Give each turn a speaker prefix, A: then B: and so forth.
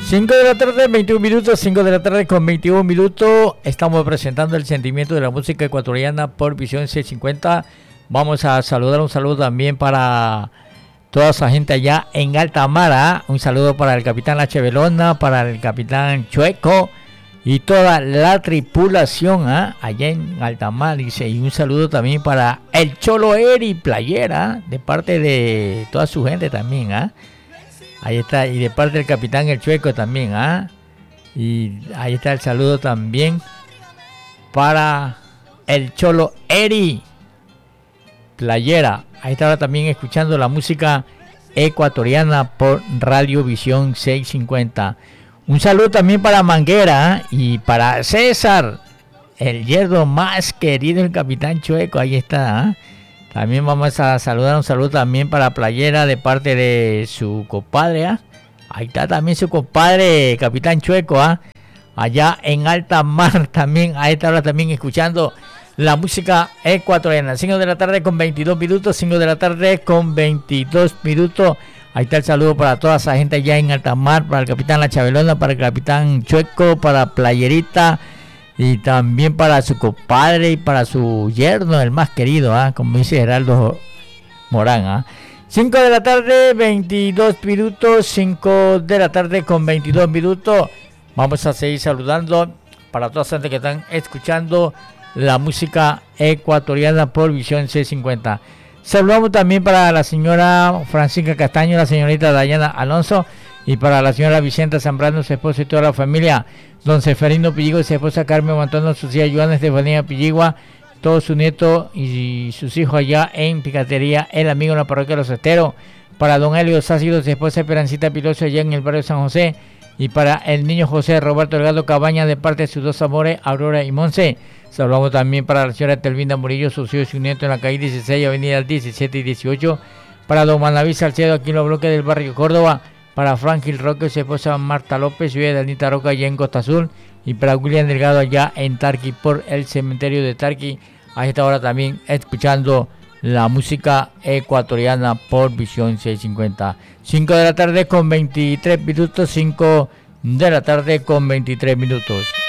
A: 5 de la tarde, 21 minutos, 5 de la tarde con 21 minutos. Estamos presentando el sentimiento de la música ecuatoriana por Visión C50. Vamos a saludar, un saludo también para toda esa gente allá en Alta Mar. Un saludo para el capitán H. Velona, para el capitán Chueco y toda la tripulación allá en Alta Mar. Dice, y un saludo también para el Cholo Eri Playera, de parte de toda su gente también. Ahí está, y de parte del capitán El Chueco también, y ahí está el saludo también para el Cholo Eri Playera. Ahí está también escuchando la música ecuatoriana por Radio Visión 650. Un saludo también para Manguera y para César, el yerno más querido, el capitán Chueco. Ahí está, También vamos a saludar, un saludo también para Playera de parte de su compadre. Ahí está también su compadre, capitán Chueco, allá en Alta Mar también. Ahí está ahora también escuchando la música ecuatoriana. 5 de la tarde con 22 minutos, 5 de la tarde con 22 minutos. Ahí está el saludo para toda esa gente allá en Alta Mar, para el capitán La Chabelona, para el capitán Chueco, para Playerita. Y también para su compadre y para su yerno, el más querido, como dice Geraldo Morán. 5 de la tarde, 22 minutos, 5 de la tarde con 22 minutos. Vamos a seguir saludando para toda la gente que están escuchando la música ecuatoriana por Visión C50. Saludamos también para la señora Francisca Castaño, la señorita Dayana Alonso, y para la señora Vicenta Zambrano, su esposo y toda la familia. Don Seferino Pilligua y su esposa Carmen Montano, sus hijas Joana Estefanía Pilligua, todos sus nietos y sus hijos allá en Picatería El Amigo en la parroquia de Los Esteros. Para don Elio Sácido, su esposa Esperancita Piloso allá en el barrio San José. Y para el niño José Roberto Delgado Cabaña de parte de sus dos amores, Aurora y Monse. Saludamos también para la señora Telvinda Murillo, sus hijos y su nieto en la calle 16, avenida 17 y 18. Para don Manaví Salcedo aquí en los bloques del barrio Córdoba. Para Franklin Roque, su esposa Marta López, su hija Danita Roca allá en Costa Azul. Y para William Delgado allá en Tarqui por el cementerio de Tarqui. A esta hora también escuchando la música ecuatoriana por Visión 650. 5 de la tarde con 23 minutos, 5 de la tarde con 23 minutos.